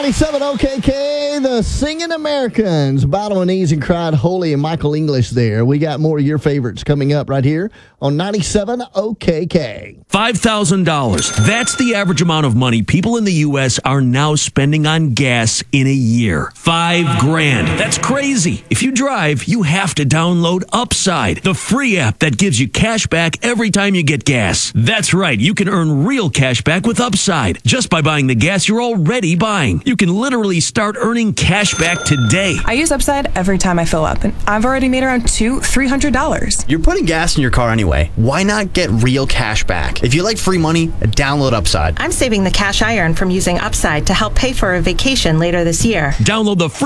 97 OKK, the Singing Americans, Bottle and Ease and Cried Holy, and Michael English there. We got more of your favorites coming up right here on 97 OKK. $5,000. That's the average amount of money people in the U.S. are now spending on gas in a year. $5,000. That's crazy. If you drive, you have to download Upside, the free app that gives you cash back every time you get gas. That's right. You can earn real cash back with Upside just by buying the gas you're already buying. You can literally start earning cash back today. I use Upside every time I fill up, and I've already made around $300. You're putting gas in your car anyway. Why not get real cash back? If you like free money, download Upside. I'm saving the cash I earn from using Upside to help pay for a vacation later this year. Download the free